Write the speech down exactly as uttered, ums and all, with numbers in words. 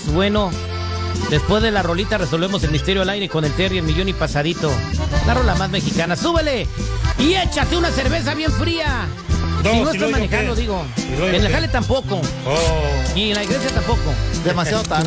bueno, después de la rolita resolvemos el misterio al aire con el Terry, el millón y pasadito. La rola más mexicana. ¡Súbele! Y échate una cerveza bien fría. No, si no si estás no, manejando, ¿qué? digo. Si no, En el ¿qué? jale tampoco. Oh. Y en la iglesia tampoco. Demasiado tarde.